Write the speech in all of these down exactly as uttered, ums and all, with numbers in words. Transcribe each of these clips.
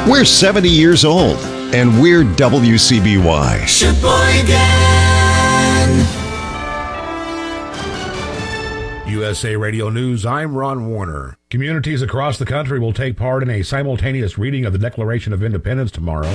We're seventy years old, and we're W C B Y. Sheboygan. U S A Radio News, I'm Ron Warner. Communities across the country will take part in a simultaneous reading of the Declaration of Independence tomorrow.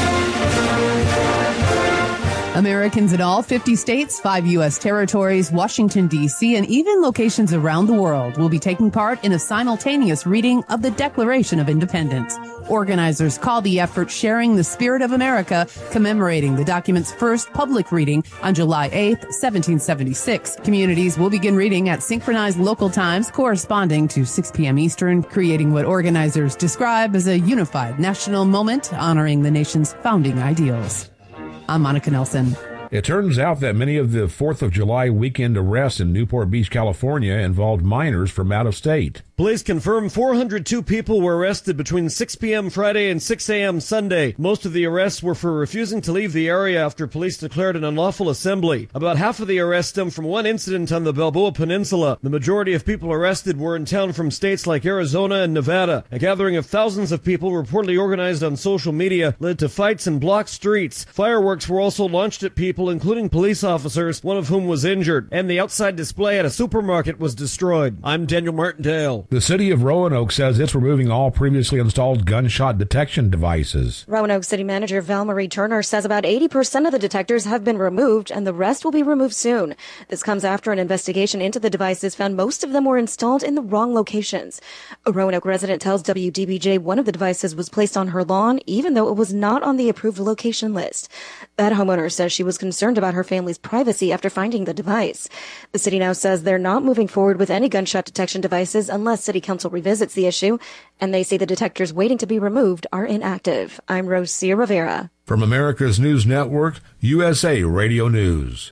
Americans in all fifty states, five U S territories, Washington, D C, and even locations around the world will be taking part in a simultaneous reading of the Declaration of Independence. Organizers call the effort Sharing the Spirit of America, commemorating the document's first public reading on July eighth, seventeen seventy-six. Communities will begin reading at synchronized local times corresponding to six p.m. Eastern, creating what organizers describe as a unified national moment honoring the nation's founding ideals. I'm Monica Nelson. It turns out that many of the fourth of July weekend arrests in Newport Beach, California involved minors from out of state. Police confirm four hundred two people were arrested between six p.m. Friday and six a.m. Sunday. Most of the arrests were for refusing to leave the area after police declared an unlawful assembly. About half of the arrests stem from one incident on the Balboa Peninsula. The majority of people arrested were in town from states like Arizona and Nevada. A gathering of thousands of people reportedly organized on social media led to fights and blocked streets. Fireworks were also launched at people, including police officers, one of whom was injured, and the outside display at a supermarket was destroyed. I'm Daniel Martindale. The city of Roanoke says it's removing all previously installed gunshot detection devices. Roanoke City Manager Val Marie Turner says about eighty percent of the detectors have been removed, and the rest will be removed soon. This comes after an investigation into the devices found most of them were installed in the wrong locations. A Roanoke resident tells W D B J one of the devices was placed on her lawn, even though it was not on the approved location list. That homeowner says she was concerned about her family's privacy after finding the device. The city now says they're not moving forward with any gunshot detection devices unless City Council revisits the issue, and they say the detectors waiting to be removed are inactive. I'm Rosia Rivera. From America's News Network, U S A Radio News.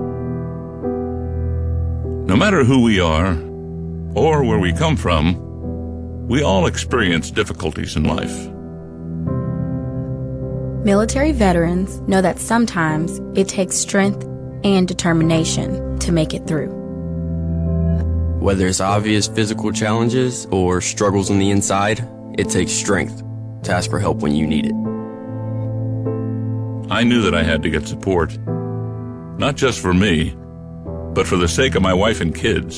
No matter who we are or where we come from, we all experience difficulties in life. Military veterans know that sometimes it takes strength and determination to make it through. Whether it's obvious physical challenges or struggles on the inside, it takes strength to ask for help when you need it. I knew that I had to get support, not just for me, but for the sake of my wife and kids.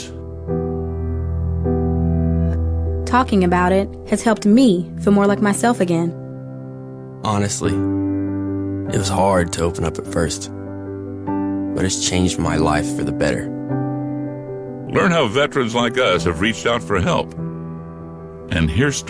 Talking about it has helped me feel more like myself again. Honestly, it was hard to open up at first, but it's changed my life for the better. Learn how veterans like us have reached out for help. And here's